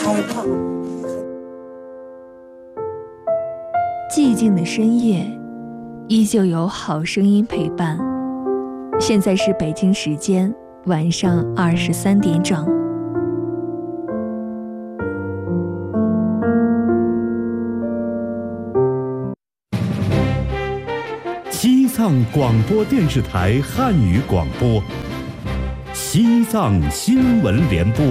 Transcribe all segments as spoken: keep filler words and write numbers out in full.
害怕。 寂静的深夜，依旧有好声音陪伴。现在是北京时间晚上二十三点整。 西藏广播电视台汉语广播，西藏新闻联播。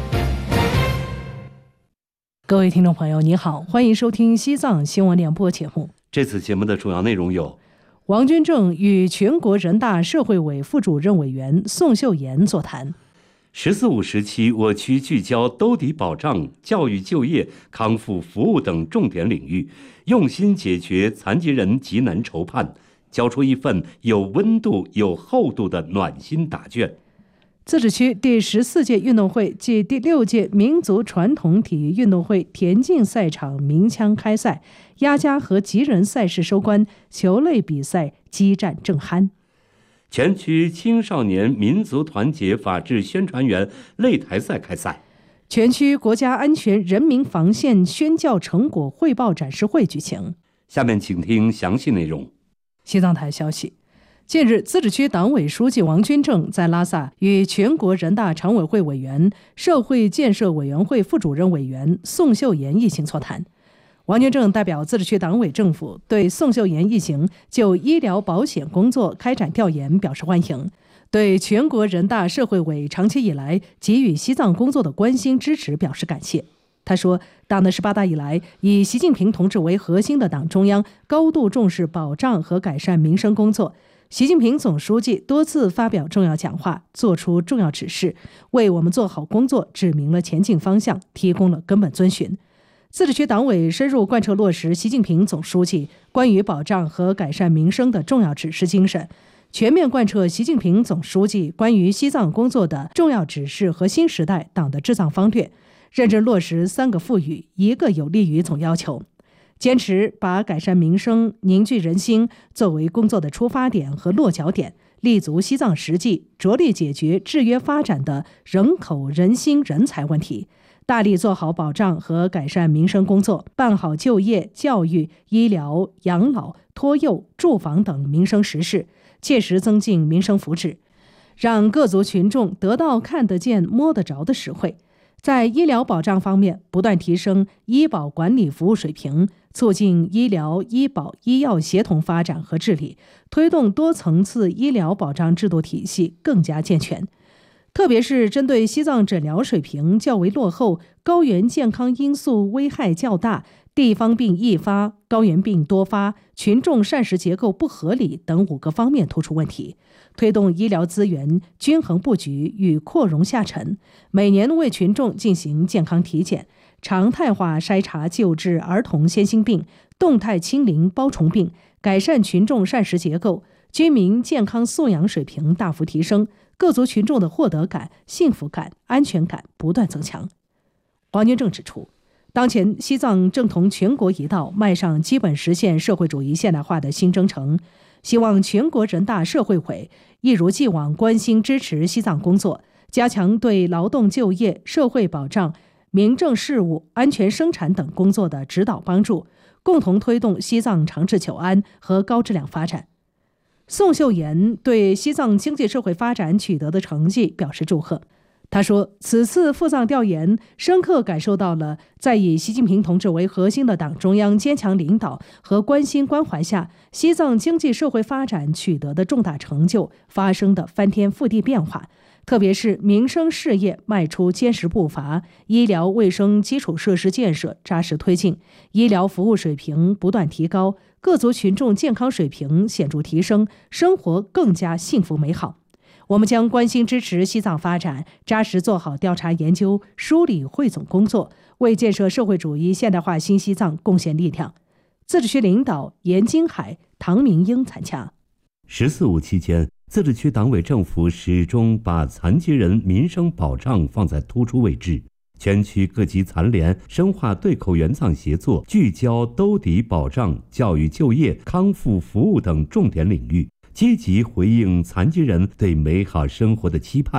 各位听众朋友，你好，欢迎收听西藏新闻联播节目。 这次节目的主要内容有： 王军正与全国人大社会委副主任委员宋秀妍座谈； 十四五时期，我区聚焦兜底保障、教育、就业、康复服务等重点领域，用心解决残疾人急难愁盼，交出一份有温度、有厚度的暖心答卷。 自治区第十四届运动会暨第六届民族传统体育运动会田径赛场鸣枪开赛，压家和极人赛事收官，球类比赛激战正酣。 全区青少年民族团结法治宣传员擂台赛开赛。 全区国家安全人民防线宣教成果汇报展示会举行。 下面请听详细内容。 西藏台消息，近日，自治区党委书记王军正在拉萨与全国人大常委会委员、社会建设委员会副主任委员宋秀妍一行座谈。王军正代表自治区党委政府对宋秀妍一行就医疗保险工作开展调研表示欢迎，对全国人大社会委长期以来给予西藏工作的关心支持表示感谢。他说，党的十八大以来，以习近平同志为核心的党中央高度重视保障和改善民生工作。习近平总书记多次发表重要讲话，作出重要指示，为我们做好工作指明了前进方向，提供了根本遵循。自治区党委深入贯彻落实习近平总书记关于保障和改善民生的重要指示精神，全面贯彻习近平总书记关于西藏工作的重要指示和新时代党的治藏方略，认真落实三个赋予、一个有利于总要求，坚持把改善民生、凝聚人心作为工作的出发点和落脚点，立足西藏实际，着力解决制约发展的人口、人心、人才问题，大力做好保障和改善民生工作，办好就业、教育、医疗、养老、托幼、住房等民生实事，切实增进民生福祉，让各族群众得到看得见、摸得着的实惠。在医疗保障方面，不断提升医保管理服务水平，促进医疗、医保、医药协同发展和治理，推动多层次医疗保障制度体系更加健全。特别是针对西藏诊疗水平较为落后、高原健康因素危害较大、地方病易发、高原病多发、群众膳食结构不合理等五个方面突出问题，推动医疗资源均衡布局与扩容下沉，每年为群众进行健康体检，常态化筛查救治儿童先心病、动态清零包虫病，改善群众膳食结构，居民健康素养水平大幅提升，各族群众的获得感、幸福感、安全感不断增强。王军正指出，当前西藏正同全国一道迈上基本实现社会主义现代化的新征程，希望全国人大社会委一如既往关心支持西藏工作，加强对劳动就业、社会保障、民政事务、安全生产等工作的指导帮助，共同推动西藏长治久安和高质量发展。宋秀妍对西藏经济社会发展取得的成绩表示祝贺。他说，此次赴藏调研深刻感受到了在以习近平同志为核心的党中央坚强领导和关心关怀下，西藏经济社会发展取得的重大成就发生的翻天覆地变化，特别是民生事业迈出坚实步伐，医疗卫生基础设施建设扎实推进，医疗服务水平不断提高，各族群众健康水平显著提升，生活更加幸福美好。我们将关心支持西藏发展，扎实做好调查研究、梳理汇总工作，为建设社会主义现代化新西藏贡献力量。自治区领导严金海、唐明英参加。 十四五期间，自治区党委政府始终把残疾人民生保障放在突出位置，全区各级残联深化对口援藏协作，聚焦兜底保障、教育就业、康复服务等重点领域，积极回应残疾人对美好生活的期盼，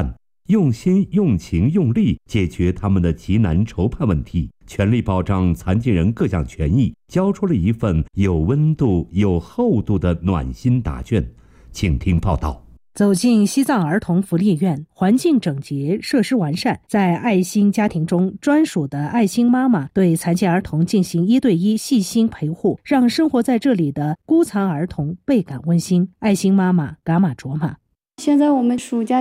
用心、用情、用力解决他们的急难愁盼问题，全力保障残疾人各项权益，交出了一份有温度、有厚度的暖心答卷。请听报道。 走进西藏儿童福利院，环境整洁，设施完善，在爱心家庭中，专属的爱心妈妈对残疾儿童进行一对一细心陪护，让生活在这里的孤残儿童倍感温馨。爱心妈妈噶玛卓玛， 现在我们暑假